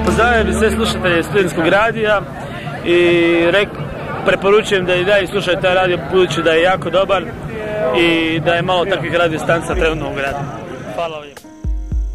Pozdravio bih sve slušatelje studentskog radija i preporučujem da i dalje slušaju taj radio budući da je jako dobar i da je malo takvih radio stanca trenutno u gradu. Hvala vam.